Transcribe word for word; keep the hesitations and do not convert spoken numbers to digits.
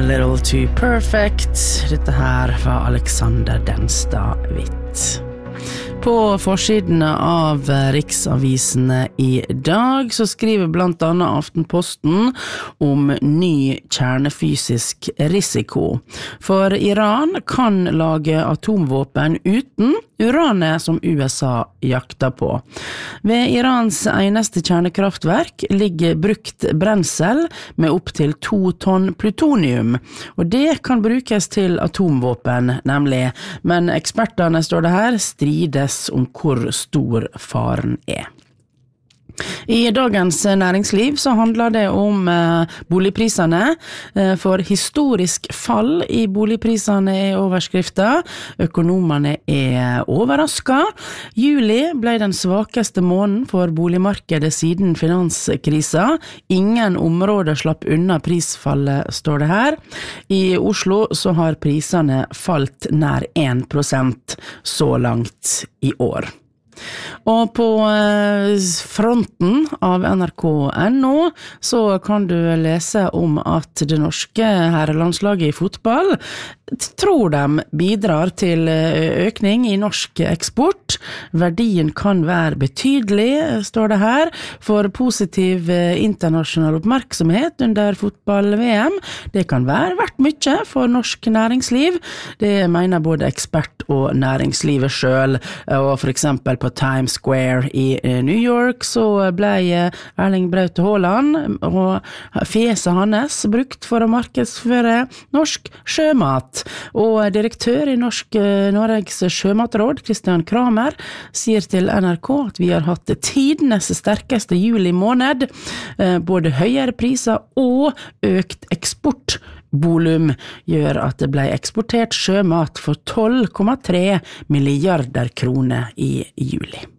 little too perfect. Dette her var Alexander Denstad Hvitt. På forsidene av Riksavisene i dag så skriver blant annet Aftenposten om ny kjernefysisk risiko. For Iran kan lage atomvåpen uten uranet som U S A jakter på. Ved Irans eneste kjernekraftverk ligger brukt brensel med opp til to tonn plutonium, og det kan brukes til atomvåpen, nemlig. Men ekspertene, står det her, strides om hvor stor faren er. I dagens næringsliv så handler det om eh, boligprisene, eh, for historisk fall i boligprisene er overskriften. Økonomene er overrasket. Juli ble den svakeste måneden for boligmarkedet siden finanskrisa. Ingen områder slapp unna prisfallet, står det her. I Oslo så har prisene falt nær en prosent så langt i år. Og på fronten av N R K punktum N O så kan du lese om at det norske herrelandslaget i fotball tror de bidrar til økning i norsk eksport. Verdien kan være betydelig, står det her, for positiv internasjonal oppmerksomhet under fotball-V M. Det kan være verdt mye for norsk næringsliv. Det mener både ekspert og næringslivet selv. Og for eksempel på Times Square i New York så ble Erling Braut Haaland og fjeset hans brukt for å markedsføre norsk sjømat. Og direktør i Norsk Norges Sjømatråd, Christian Kramer, sier til N R K at vi har hatt tidenes sterkeste juli måned, både høyere priser og økt eksportvolum gjør at det ble eksportert sjømat for tolv komma tre milliarder kroner i juli.